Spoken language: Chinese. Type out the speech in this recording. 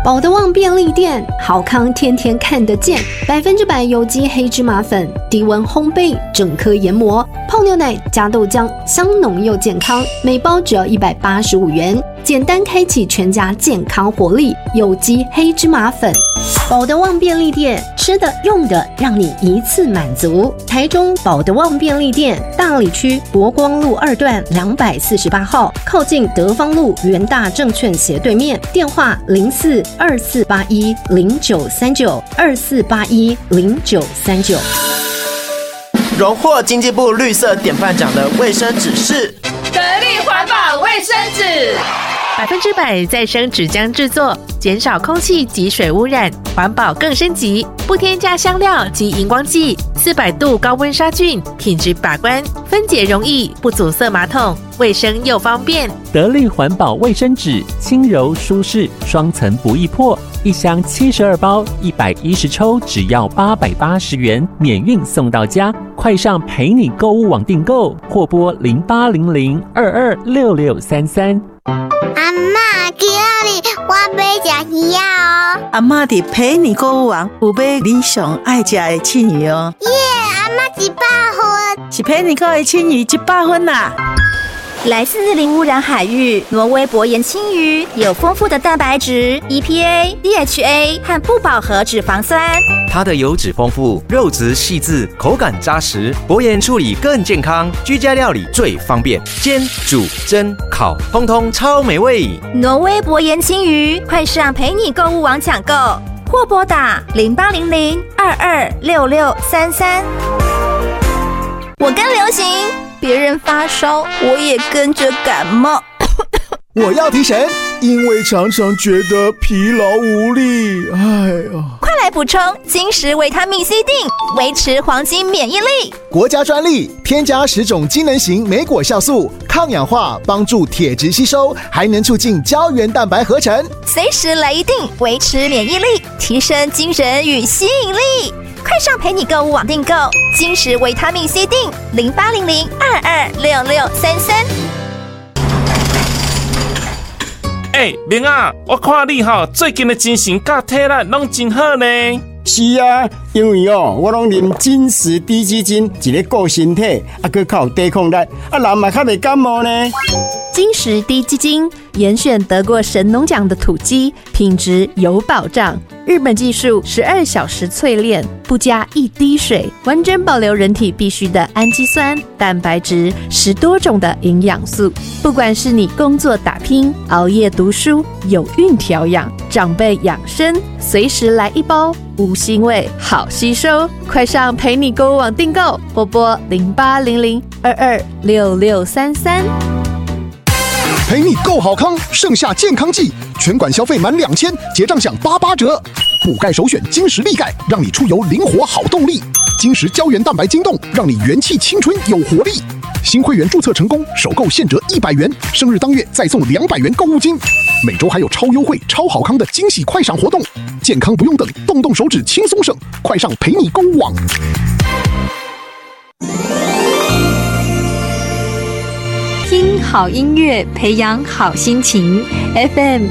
宝德旺便利店，好康天天看得见，100%有机黑芝麻粉，低温烘焙，整颗研磨，泡牛奶加豆浆，香浓又健康，每包只要185元，简单开启全家健康活力，有机黑芝麻粉。宝德旺便利店，吃的用的让你一次满足。台中宝德旺便利店，大里区国光路2段248号，靠近德芳路元大证券斜对面，电话04-2481-0939，2481-0939。 荣获经济部绿色典范奖的卫生纸是得力环保卫生纸 ，100%再生纸浆制作，减少空气及水污染，环保更升级，不添加香料及荧光剂，400度高温杀菌，品质把关，分解容易，不阻塞马桶，卫生又方便。 得力环保卫生纸，轻柔舒适，双层不易破，一箱72包，110抽，只要880元，免运送到家。快上陪你购物网订购，或拨0800226633。 阿嬷，今日我要吃鱼哦。 阿嬷伫陪你购物网有买你上爱吃的青鱼哦。 耶，阿嬷100分， 是陪你购的青鱼100分啦。 来自零污染海域，挪威薄盐青鱼有丰富的蛋白质、EPA、DHA 和不饱和脂肪酸。 它的油脂丰富，肉质细致，口感扎实，薄盐处理更健康，居家料理最方便，煎、煮、蒸、烤，通通超美味。 挪威薄盐青鱼，快上陪你购物网抢购，或拨打0800226633。我跟流行，别人发烧，我也跟着感冒。 我要提神，因为常常觉得疲劳无力。 快来补充金石维他命 C 锭，维持黄金免疫力。 国家专利，添加10种机能型莓果酵素，抗氧化，帮助铁质吸收，还能促进胶原蛋白合成。 随时来一锭，维持免疫力，提升精神与吸引力。快上陪你购物网订购金石维他命 C 锭，0800226633。 明啊，我看你最近的精神甲体力拢真好呢。 是啊，因为我拢啉金石低基金，一个顾身体，还靠抵抗力，人嘛较袂感冒呢。 金石低基金严选得过神农奖的土鸡，品质有保障。日本技术12小时淬炼，不加一滴水，完整保留人体必需的氨基酸、蛋白质，10多种的营养素。不管是你工作打拼、熬夜读书、有孕调养、长辈养生，随时来一包，无腥味，好吸收。快上陪你购物网订购，或拨0800226633。 陪你购好康，盛夏健康季，全馆消费满2000，结账享88折。补钙首选金石力钙，让你出游灵活好动力。金石胶原蛋白晶冻，让你元气青春有活力。新会员注册成功，首购现折100元，生日当月再送200元购物金。每周还有超优惠、超好康的惊喜快闪活动，健康不用等，动动手指轻松省，快上陪你购物网。 听好音乐，培养好心情。FM